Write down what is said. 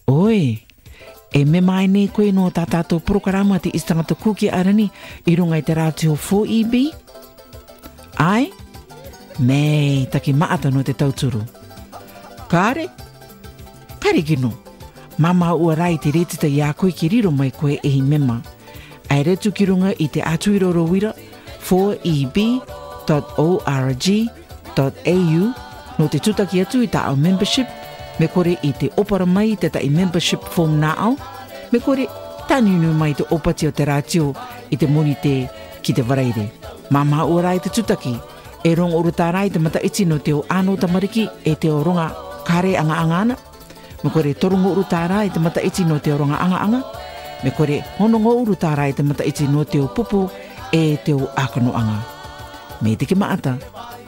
Oi, e me mai nei koe no tātātou programa te istangata kuki arani I runga I te rātio 4EB? Ai? Mei, taki maata no te tauturu. Kāre? Kare kino. Mama ua rai te retita I a koe ki riro mai koe ehi mema. Ai retu ki runga I te atuiroro wira 4eb.org.au no te tutaki atu I ta au membership me kore I te opara mai te ta I membership form na au me kore taninu mai te opati o te rātio I te moni te ki te waraire. Mama ua rai te tutaki e rong uru tā rai te mata iti no te o ano tamariki e te o ronga kare anga ana. Me kore torongo uru tā rai te mata iti no te o ronga anga. Me kore honongo uru tā rai te mata iti no te o pupu e te o akano anga. Me te ki maata.